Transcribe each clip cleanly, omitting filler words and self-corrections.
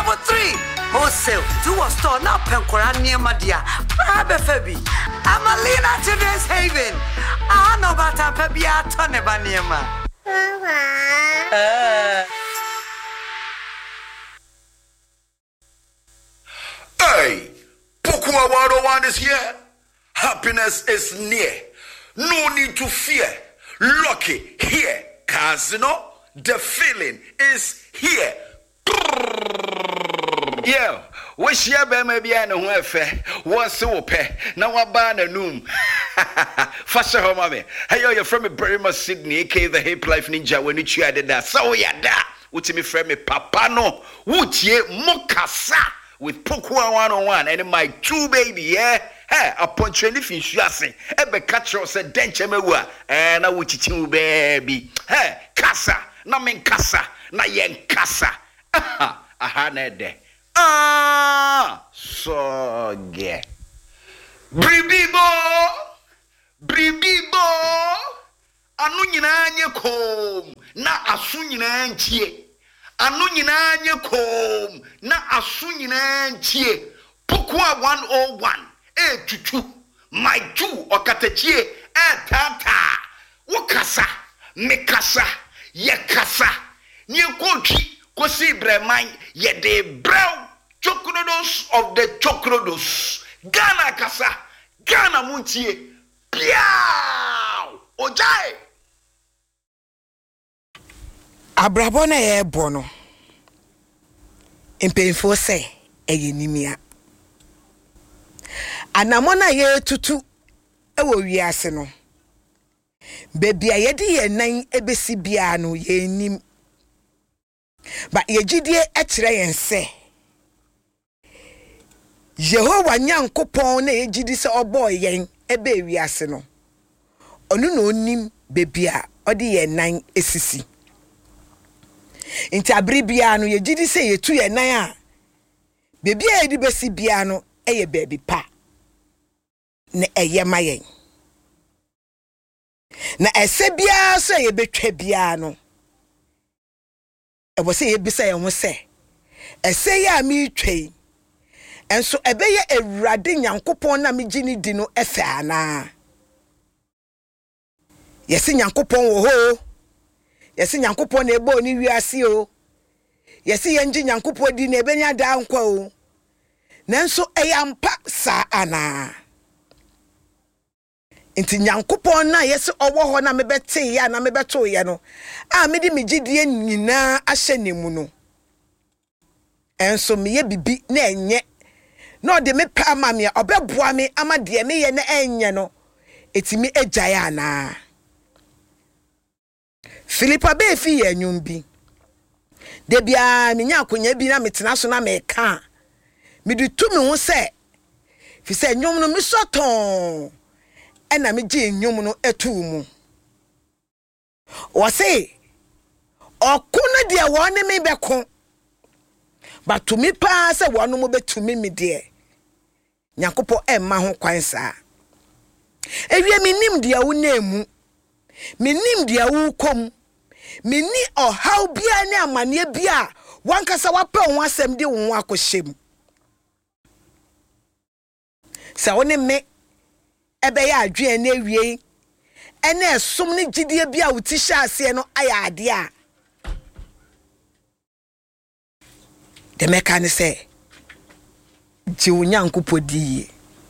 Level 3. Wholesale. Do a store now Penkora near Madia. Prabe Febi. Amalina Children's Haven. I know about a Pebia Tonebaniema. Hey, Pokua 101 is here. Happiness is near. No need to fear. Lucky here. Casino, the feeling is here. Yeah, wish ya be maybe I know where fair. What's so pay? Now I ban a noom. Fashion home, mommy. Hey, you're from a very much Sydney, aka the Hip Life Ninja when you added that. So, yeah, that. Would me friend me papa no. Would ye mokasa with Pokua 101 and my two baby, yeah? Hey, upon training fish, yassing. Ebe catch us a denture mewa. And I would teach you, baby. Hey, casa. Na men casa. Na yen casa. Aha, nede. So yeah. Bribibo, anu nyina nye kom na asu nyina ntie. Anu nyina nye kom na asu nyina ntie. Pokua 101 tutu my two okatachie tata wokasa mekasa yekasa nye kontri kosi breman ye de brown chocrodos of the chocrodos Ghana kasa Ghana muntie piao ojai abrabo na ye bono empemfo se eyenimia anamona ye tutu ewo wiase no bebi ayede ye nan ebesi bia no ye nim ba ye gidie ekire yen se Jehovah Nyankopon na ye gidi se obo yen ebe wiase no onu no nim bebi a ode ye nan esisi inta bribia no ye gidi se ye tu ye nan a bebi a ye besi bia no eye bebi pa na eye mayen na ese bia so ye betwa bia no e bo se ye bisa ye ho se ese ya mi twei enso ebeye ewurade Nyankopon na me gini di no efe ana yesi Nyankopon wo ho yesi Nyankopon na ebo ni wiase o yesi ye ngi Nyankopon di na ebenya da nkwa o nanso eyampa sa ana Inti Nyankopon na yesi owo ho na mebete ya na mebeto ye no a medi megidie nyina ahye nemu no enso meye bibi na enye no de me pa ma me obeboa me ama de me ye na enye no etimi ejaya na Philippa be fi ye nwum bi de bia me nya akonya bi na metena so na me ka me du tu me ho se fi se nwum no me soton ena me gi nwum no etu mu o se okuna de woni me beko but to me pa se wonu mo betumi me de Nyankopon emma ho kwan sa ewie me nim de awu na emu me nim de awu kom me ni ohaw bia ne amane bia wankasa wape ho asem de wo akɔhyem sa woni me ebe ya adwen na ewie ene esom ne gidie bia wuti hyase no aya ade a de meka ne se je Nyankopon di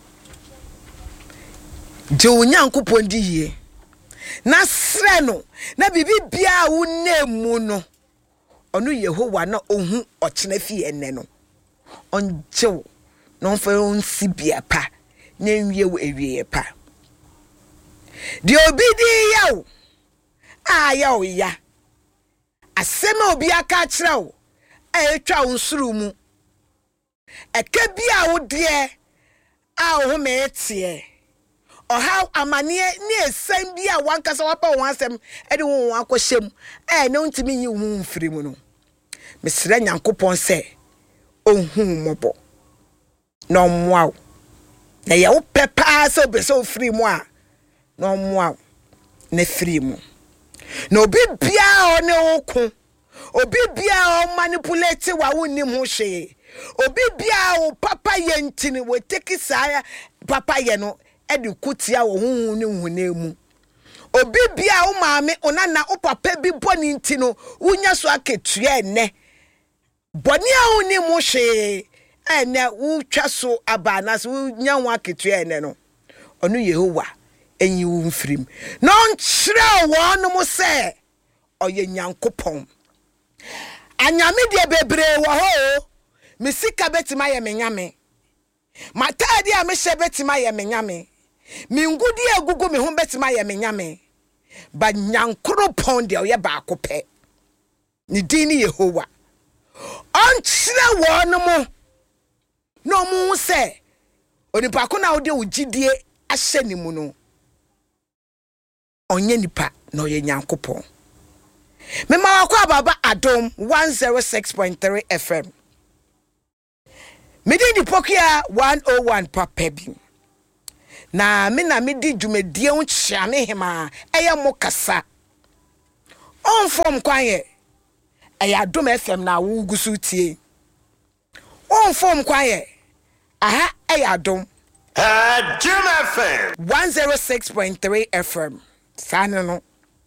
ye na sre no na bibi bia wo nemu no onu Yehova na ohu ochena fi enne no onjew no fa onsi bia pa na nwie wo ewie pa di obidi yawo ayawo ya asema obi aka kire wo etwa unsuru mu eke bia wo de a wo me etie oha amane ni esem bia wankasa wapa wo asem ede wo akɔhyem no ntimi yi wo mfiri mu no mesre Nyankopon se ohun mobo no mwa na ye wo pepa so be so free mu a no mwa na free mu no obi bia o ne wo ko obi bia o manipulate wa wonni ho hwe obi bia o papa ye ntini we take saa papa ye no e de kutia wo hu ne hunemu obi bia o maame onana o papa bi boni ntino unya so aketua ene boni a wonni mo hwe ene utwa so abana so unya ho aketua ene no onu Yehowa enyi wo mfrim no nkyerɛ wo no mo se oye Nyankopɔn anyame de bebre wo ho me sika betima ye menyame matade a me hye betima ye menyame me ngudi agugu me ho betima ye menyame ba Nyankopɔn de oye ba akopɛ ni din ni Yehowa onkyerɛ wo no mo no mo se onipa ko na wo de ugidie ahye ni mu no onye nipa na oye Nyankopɔn Mema wakwa baba Adom 106.3 FM. Midi di pokia 101 papa bi. Na mina midi dwumadie unchia me hema eye mo kasa. Onfom kwanye eye Adom FM na wugusu tie. Onfom kwanye aha eye Adom Adom FM 106.3 FM. Sana no.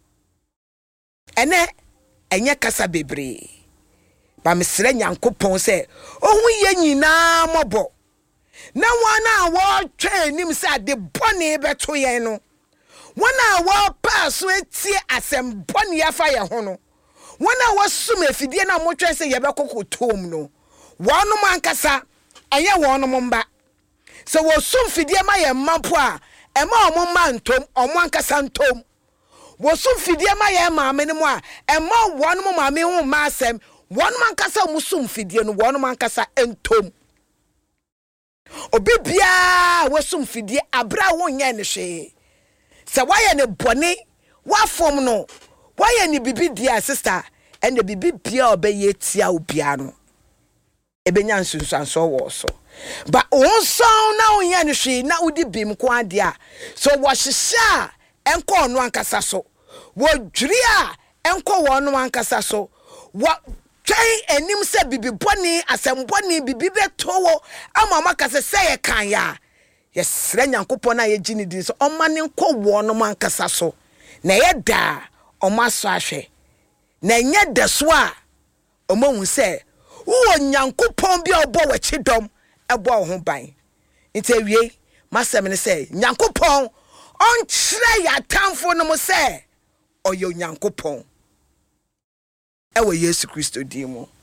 Ene enye kasa bebre ba mesre Nyankopɔn se ohun ye nyina mobo na wana wo twa anim se ade bone beto yen no wana wo pass etie asem bone afa ye ho no wana wo sum afidie na mo twa se ye bekokotom no wono mankasa enye wono mba se wo sum fidie ma ye mampo a ema omo ma ntom omo ankasa ntom wosum fidie ma ye maame ne mu a emma won mo maame hu ma asem won man kasa musum fidie no won man kasa entom obi bia wosum fidie abra wo nya ne hwe se waye ne bone wafom no waye ne bibi dia sister ende bibi bia obeye tia obia no ebenya nsunsanso wo so ba onson na wo nya ne hwe na udi bim ko ade a so wo hyehya enko ono ankasa so wo dwiri a enko wo ono ankasa so wo twai enim se bibi boni asemboni bibi betowo ama makase se ye kan ya yesre Nyankopɔn na ye gini din so omane enko wo ono ankasa so na ye da omaso ahwe na nye deso a omahu se wo Nyankopɔn bia obo wachidom ebo ho ban ntewie masem ne se Nyankopɔn on kyerɛ ya tamfo no mo sɛ ɔyɛ Nyankopɔn ɛwɔ Yesu Kristo din mu